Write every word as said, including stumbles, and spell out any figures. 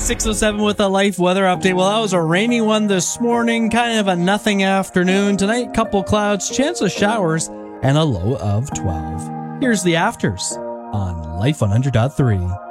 six oh seven with a life weather update. Well, that was a rainy one this morning, kind of a nothing afternoon. Tonight, couple clouds, chance of showers, and a low of twelve. Here's the afters on Life one hundred point three.